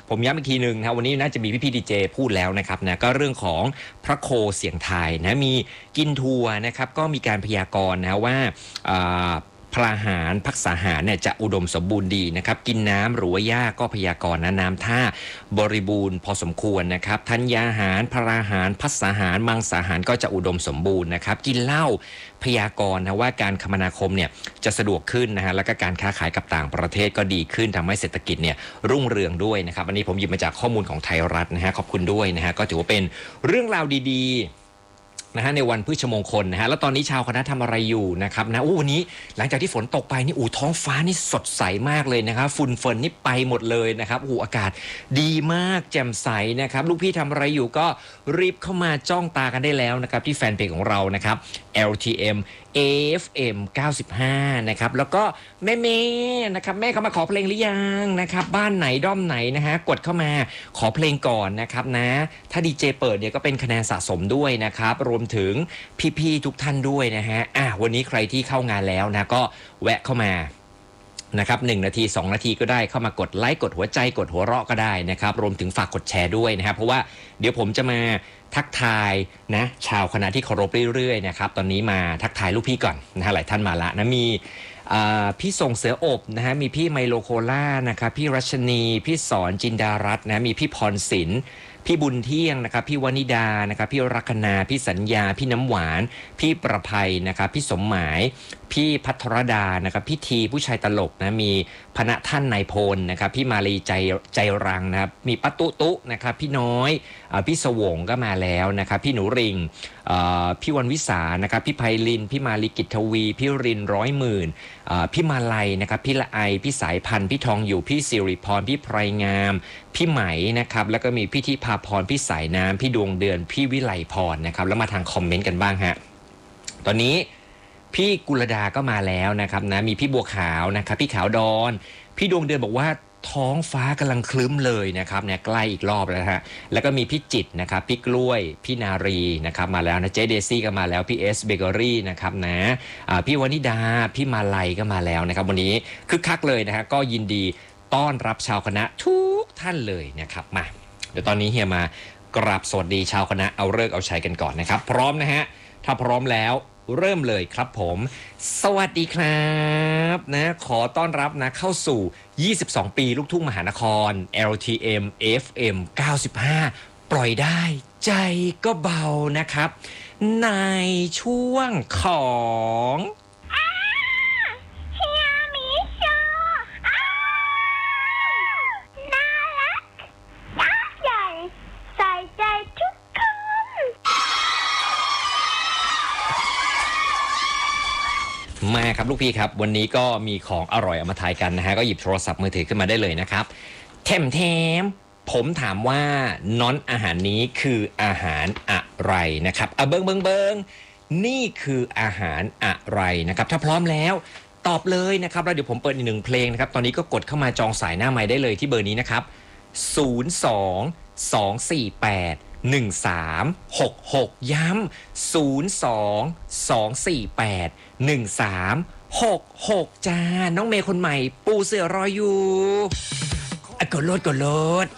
ผมย้ำอีกทีหนึ่งนะวันนี้น่าจะมีพี่ดีเจพูดแล้วนะครับนะก็เรื่องของพระโคเสียงไทยนะมีกินทัวร์นะครับก็มีการพยากรณ์นะว่าพลาหารพักษาหารเนี่ยจะอุดมสมบูรณ์ดีนะครับกินน้ำหรือว่าหญ้าก็พยากรณ์นะน้ำท่าบริบูรณ์พอสมควรนะครับธัญญาหารพลาหารพักษาหารมังสาหารก็จะอุดมสมบูรณ์นะครับกินเหล้าพยากรณ์นะว่าการคมนาคมเนี่ยจะสะดวกขึ้นนะฮะแล้วก็การค้าขายกับต่างประเทศก็ดีขึ้นทำให้เศรษฐกิจเนี่ยรุ่งเรืองด้วยนะครับอันนี้ผมหยิบมาจากข้อมูลของไทยรัฐนะฮะขอบคุณด้วยนะฮะก็ถือว่าเป็นเรื่องราวดีๆนะฮะในวันพฤชมงคลนะฮะแล้วตอนนี้ชาวคณะทำอะไรอยู่นะครับนะวันนี้หลังจากที่ฝนตกไปนี่ท้องฟ้านี่สดใสมากเลยนะครับฝุ่นฝนนี่ไปหมดเลยนะครับอากาศดีมากแจ่มใสนะครับลูกพี่ทำอะไรอยู่ก็รีบเข้ามาจ้องตากันได้แล้วนะครับที่แฟนเพจของเรานะครับ LTM AFM 95นะครับแล้วก็แม่นะครับแม่เข้ามาขอเพลงหรือยังนะครับบ้านไหนด้อมไหนนะฮะกดเข้ามาขอเพลงก่อนนะครับนะถ้าดีเจเปิดเนี่ยก็เป็นคะแนนสะสมด้วยนะครับรวมถึงพี่ๆทุกท่านด้วยนะฮะวันนี้ใครที่เข้างานแล้วนะก็แวะเข้ามานะครับ1นาที2นาทีก็ได้เข้ามากดไลค์กดหัวใจกดหัวเราะก็ได้นะครับรวมถึงฝากกดแชร์ด้วยนะครับเพราะว่าเดี๋ยวผมจะมาทักทายนะชาวคณะที่เคารพเรื่อยๆนะครับตอนนี้มาทักทายลูกพี่ก่อนนะฮะหลายท่านมาละนะมีพี่ส่งเสืออบนะฮะมีพี่ไมโลโคล่านะครับพี่รัชนีพี่สอนจินดารัตน์นะมีพี่พรศิลป์พี่บุญเที่ยงนะครับพี่วนิดานะครับพี่รักนาพี่สัญญาพี่น้ำหวานพี่ประภัยนะครับพี่สมหมายพี่พัทรดานะครับพี่ทีผู้ชายตลกนะมีพณะท่านนายพลนะครับพี่มาลีใจรังนะครับมีป้าตุนะครับพี่น้อยพี่สวงก็มาแล้วนะครับพี่หนูริงพี่วันวิสานะครับพี่ไพลินพี่มาลีกิจทวีพี่รินร้อยหมื่นพี่มาลัยนะครับพี่ละไอพี่สายพันธ์พี่ทองอยู่พี่สิริพรพี่ไพรงามพี่ไหมนะครับแล้วก็มีพี่ทิพาพรพี่สายน้ำพี่ดวงเดือนพี่วิไลพรนะครับแล้วมาทางคอมเมนต์กันบ้างฮะตอนนี้พี่กุลดาก็มาแล้วนะครับนะมีพี่บัวขาวนะครับพี่ขาวดอนพี่ดวงเดือนบอกว่าท้องฟ้ากำลังคลึ้มเลยนะครับเนี่ยใกล้อีกรอบแล้วฮะแล้วก็มีพี่จิตนะครับพี่กล้วยพี่นารีนะครับมาแล้วนะเจเดซี่ก็มาแล้วพี่เอสเบเกอรี่นะครับนะพี่วนิดาพี่มาลัยก็มาแล้วนะครับวันนี้คึกคักเลยนะฮะก็ยินดีต้อนรับชาวคณะทุกท่านเลยนะครับมาเดี๋ยวตอนนี้เฮียมากราบสวัสดีชาวคณะเอาฤกษ์เอาชัยกันก่อนนะครับพร้อมนะฮะถ้าพร้อมแล้วเริ่มเลยครับผมสวัสดีครับนะขอต้อนรับนะเข้าสู่22ปีลูกทุ่งมหานคร LTM FM 95ปล่อยได้ใจก็เบานะครับในช่วงของมาครับลูกพี่ครับวันนี้ก็มีของอร่อยเอามาทายกันนะฮะก็หยิบโทรศัพท์มือถือขึ้นมาได้เลยนะครับแถมผมถามว่าน้อนอาหารนี้คืออาหารอะไรนะครับเบิ้งนี่คืออาหารอะไรนะครับถ้าพร้อมแล้วตอบเลยนะครับแล้วเดี๋ยวผมเปิดอีก1เพลงนะครับตอนนี้ก็กดเข้ามาจองสายหน้าไมค์ได้เลยที่เบอร์นี้นะครับ02 248 1366ย้ำ02 248 1366จ้าน้องเมย์คนใหม่ปูเสือรออยู่กดโลด